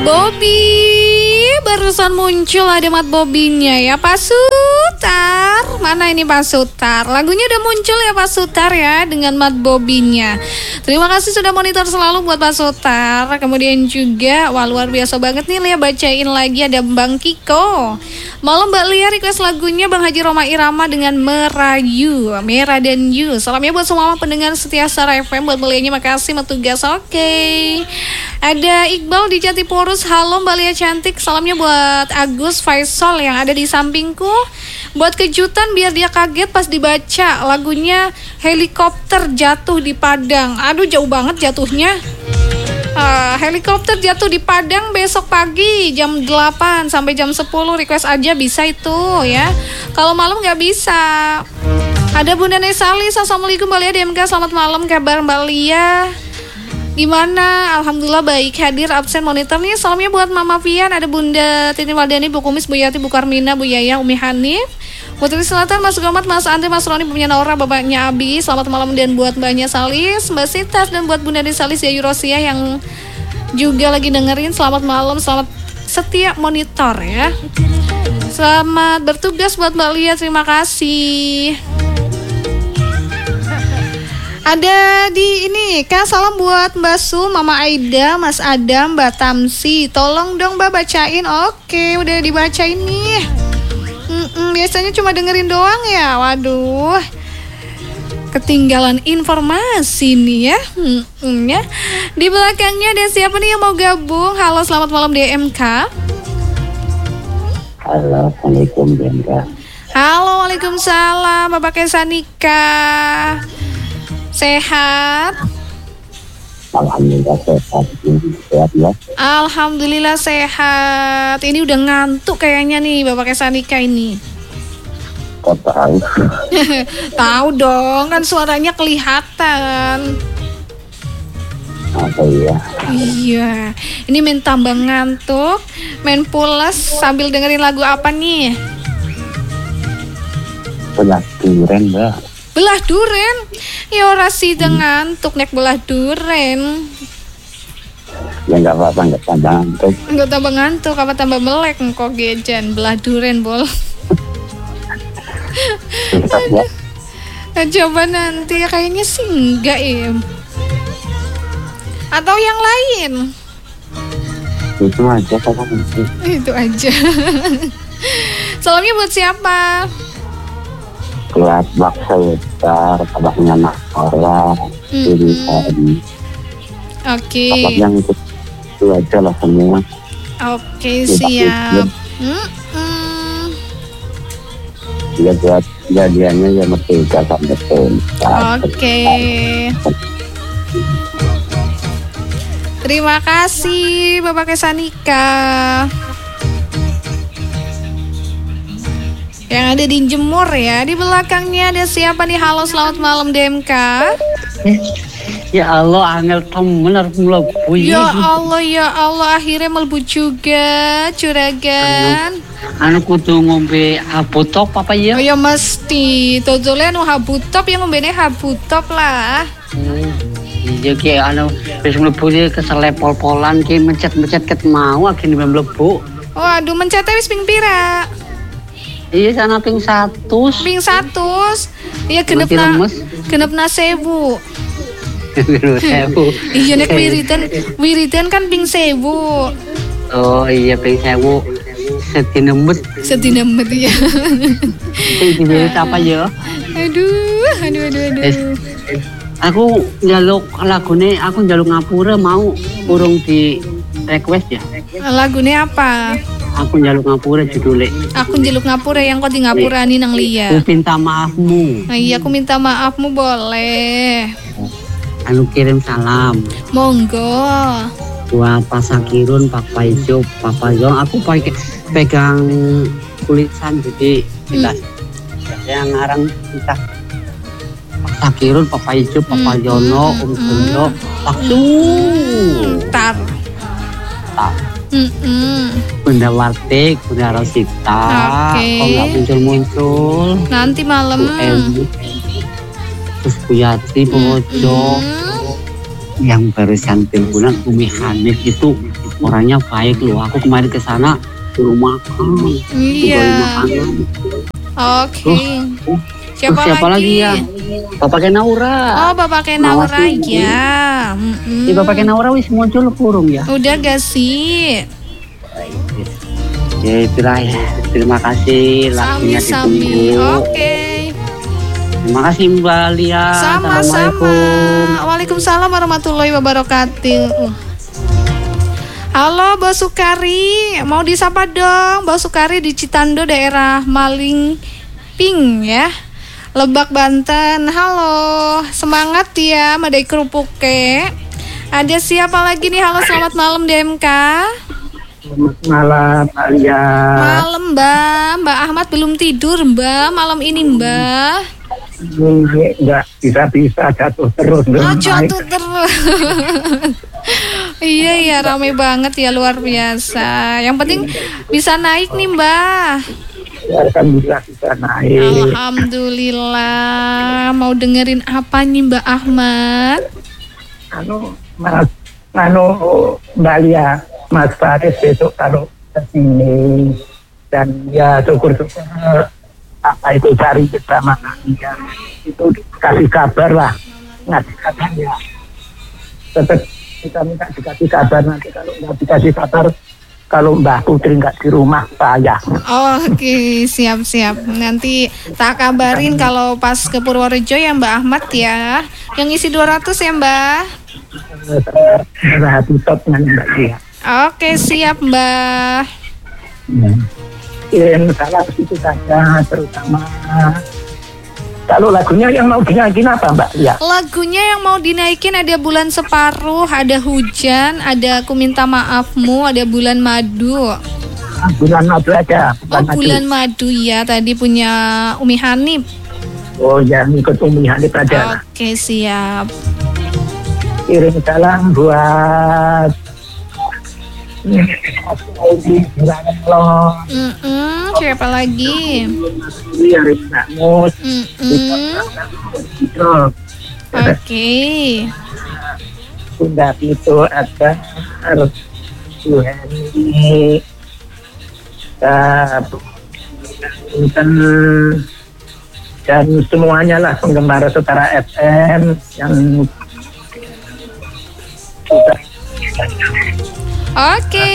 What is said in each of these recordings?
Bobby barusan muncul, ada Mat Bobinya ya Pak Sutar. Mana ini Pak Sutar? Lagunya udah muncul ya Pak Sutar ya, dengan Mat Bobinya. Terima kasih sudah monitor selalu buat Pak Sutar. Kemudian juga wah luar biasa banget nih Lia, bacain lagi ada Bang Kiko. Malam Mbak Lia request lagunya Bang Haji Roma Irama dengan Merayu, Merah dan You. Salamnya buat semua pendengar setia Star FM. Buat Mbak Lianya makasih tugas. Oke. Ada Iqbal di Jatiporus. Halo Mbak Lia cantik. Salamnya buat Agus Faisal yang ada di sampingku. Buat kejutan biar dia kaget pas dibaca lagunya Helikopter Jatuh di Padang. Aduh jauh banget jatuhnya. Helikopter jatuh di Padang besok pagi jam 8 sampai jam 10. Request aja bisa itu ya. Kalau malam gak bisa. Ada Bunda Nesalis. Assalamualaikum Mbak Lia DMK. Selamat malam, kabar Mbak Lia gimana? Alhamdulillah baik, hadir absen monitor nih. Salamnya buat Mama Fian, ada Bunda Titi Waldani, Bu Kumis, Bu Yati, Bu Karmina, Bu Yaya, Umi Hanif, Putri Selatan, Mas Gomat, Mas Andri, Mas Roni, punya Naura, Bapaknya Abi. Selamat malam dan buat Mbaknya Salis, Mbak Sitas, dan buat Bunda Salis, Yayu Rosia yang juga lagi dengerin. Selamat malam, selamat setia monitor ya. Selamat bertugas buat Mbak Lia, terima kasih. Ada di ini, Kak, salam buat Mbak Su, Mama Aida, Mas Adam, Mbak Tamsi. Tolong dong Mbak bacain. Oke, udah dibacain nih. Biasanya cuma dengerin doang ya. Waduh, ketinggalan informasi nih ya. Ya. Di belakangnya ada siapa nih yang mau gabung? Halo, selamat malam DMK. Halo, Assalamualaikum DMK. Halo, waalaikumsalam Bapak Kesanika. Sehat? Alhamdulillah sehat ya. Alhamdulillah sehat. Ini udah ngantuk kayaknya nih Bapak Kesanika ini. Kok tahu? Tahu dong, kan suaranya kelihatan. Apa iya? Iya. Ini main tambah ngantuk, main pulas sambil dengerin lagu apa nih? Belah duren, Mbak. Belah duren? Ya ora sih ngantuk nek belah duren. Ya enggak apa-apa, enggak tambah ngantuk. Enggak tambah ngantuk, apa tambah melek engkau gejan belah duren bol. Ya. Coba nanti ya, kayaknya sih enggak ya. Atau yang lain? Itu aja kakak. Itu aja. Salamnya buat siapa? Kelas baksa besar, tabaknya Nakola, ini tadi. Oke. Tabak yang itu aja lah semua. Oke, siap. Ya buat jadiannya ya merdeka sampai tuntas. Oke. Terima kasih Bapak Kesanika. Yang ada di Jemur ya. Di belakangnya ada siapa nih? Halo, selamat malam DMK. Ya Allah, angel temen harus melebu. Ya Allah, akhirnya melebu juga, curagan. Anu kudu ngombe habutop apa ya? Oh ya mesti. Tozole anu habutop yang ngombene habutop lah. Iya ki anu wis mlebu iki keselep pol-polan ki mencet-mencet ket mau akhirnya mlebu. Waduh, mencetnya wis ping pira? Iya sana ping 100. Ping 100. Iya genepna 1000. Iya nek wiridan kan ping 1000. Oh iya ping 1000. Setinemet ya. Ini apa ya? Aduh. Aku njaluk lagune, aku njaluk ngapura mau urung di request ya. Lagune apa? Aku njaluk ngapura judulnya. Aku njaluk ngapura yang kau di ngapurani nang Lia. Aku minta maafmu. Nah, iya aku minta maafmu boleh. Anu kirim salam. Monggo. Buat Pak Sakirun, Pak Paijo, Papa Yon. Aku pegang tulisan jadi jelas. Yang ngarang kita Pak Sakirun, Pak Paijo, Papa Yono, Gondo, Pak Su. Tar. Bunda Wartik, Bunda Rosita. Kok nggak muncul-muncul? Nanti malam. Terus Bu Yati, Bu Ojo. Yang barusan teleponan Umi Hanif itu orangnya baik loh. Aku kemarin ke sana suruh makan. Iya. Oke. Siapa lagi ya? Bapak Kenaura. Oh, Bapak Kenaura ya. Bapak Kenaura wis muncul kurung ya. Udah gak sih? Ya itulah ya. Terima kasih lagunya Sami-sami. Oke. Terima kasih Mbak Lia. Sama-sama. Waalaikumsalam warahmatullahi wabarakatuh. Halo Mbak Sukari, mau disapa dong Mbak Sukari di Citando daerah Malingping ya, Lebak Banten. Halo, semangat ya Madai Kerupuke. Ada siapa lagi nih? Halo, selamat malam DMK. Selamat malam Mbak Lia. Malam Mbak Ahmad belum tidur Mbak malam ini Mbak. Enggak bisa jatuh terus. Jatuh terus. Iya ramai banget ya, luar biasa. Yang penting bisa naik nih Mbak. Ya, alhamdulillah bisa naik. Alhamdulillah. Mau dengerin apa nih Mbak Ahmad? Mbak Lia, Mas Faris besok kalau kesini dan ya syukur-syukur apa itu cari bersama ya, itu kasih kabar lah, ngasih kabar ya. Tetap kita minta dikasih kabar, nanti kalau nggak dikasih kabar, kalau Mbak Putri nggak di rumah saya. Oke, siap. Nanti tak kabarin kalau pas ke Purworejo ya Mbak Ahmad ya. Yang isi 200 ya Mbak. Mbak Lia. Oke, siap Mbak. Kirim salam itu saja, terutama kalau lagunya yang mau dinaikin apa Mbak Lia? Lagunya yang mau dinaikin ada Bulan Separuh, ada Hujan, ada Ku Minta Maafmu, ada Bulan Madu. Bulan Madu aja. Bulan Madu ya, tadi punya Umi Hanif. Oh ya, ikut Umi Hanif aja. Oke, siap. Kirim salam buat siapa lagi? Oke. Bunda itu ada Suheni dan semuanya lah penggemar Setara FM yang sudah. Oke.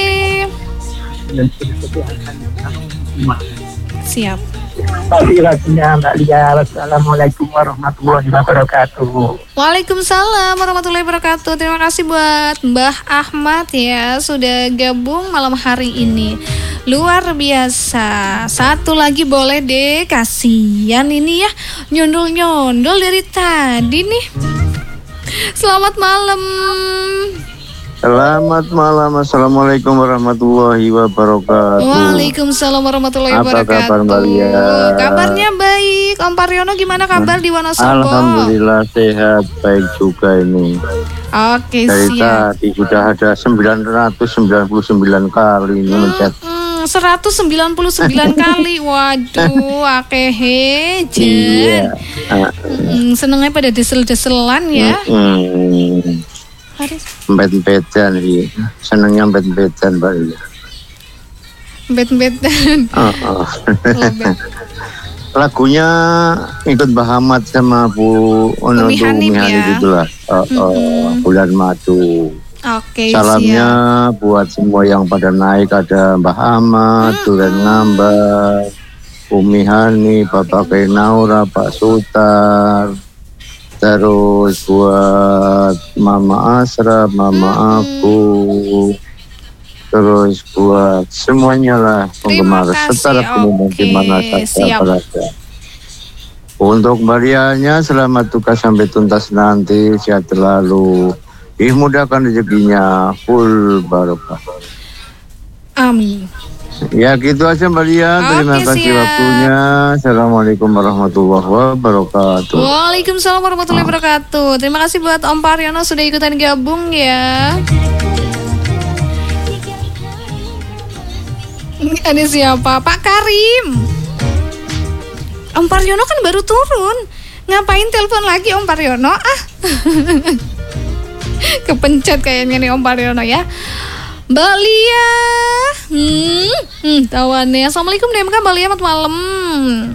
Siap. Pagi lagunya Mbak Lia. Wassalamualaikum warahmatullahi wabarakatuh. Waalaikumsalam warahmatullahi wabarakatuh. Terima kasih buat Mbah Ahmad ya, sudah gabung malam hari ini. Luar biasa. Satu lagi boleh deh, kasihan ini ya, nyondol-nyondol dari tadi nih. Selamat malam. Selamat malam, assalamualaikum warahmatullahi wabarakatuh. Waalaikumsalam warahmatullahi wabarakatuh. Apa kabar Mbak Lia? Kabarnya baik. Om Paryono gimana kabar di Wonosobo? Alhamdulillah sehat, baik juga ini. Oke, dari siap. tadi sudah ada 999 kali ini mencet. 199 kali. Waduh, akehe jen. Iya. Senengnya pada desel-deselan ya. Empet-empetan sih, senengnya empet-empetan Mbak Lia. Empet-empetan. Lagunya ikut Mbah Ahmad sama Bu Umi Hanif ya? Itulah. Bulan Madu. Oke, salamnya siap. Buat semua yang pada naik, ada Mbah Ahmad, Duren Ngambar, Umi Hanif, Bapak Kenaura, Pak Sutar. Terus buat Mama Asra, Mama aku, terus buat semuanya lah penggemar Setara Komunitas di mana saja berada. Untuk Marianya selamat tugas sampai tuntas nanti, sehat selalu, dimudahkan rezekinya, full barokah. Amin. Ya gitu aja Mbak Lia, terima kasih waktunya. Assalamualaikum warahmatullahi wabarakatuh. Waalaikumsalam warahmatullahi wabarakatuh. Terima kasih buat Om Paryono sudah ikutan gabung ya. Ada siapa? Pak Karim. Om Paryono kan baru turun. Ngapain telepon lagi Om Paryono? Kepencet kayaknya nih Om Paryono ya. Mbak Lia. Tawannya. Assalamualaikum DMK Mbak Lia, selamat malam.